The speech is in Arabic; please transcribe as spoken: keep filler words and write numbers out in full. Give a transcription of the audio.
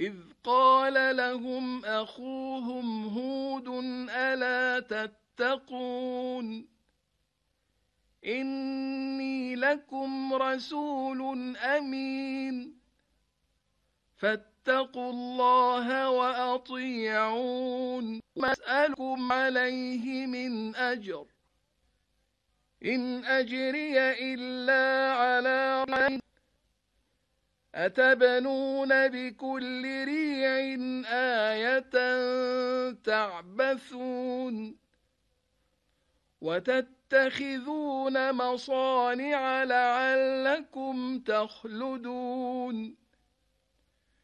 إذ قال لهم أخوهم هود ألا تتقون إني لكم رسول أمين فاتقوا الله وأطيعون ما أسألكم عليه من أجر إن أجري إلا على رب أتبنون بكل ريع آية تعبثون وتتخذون مصانع لعلكم تخلدون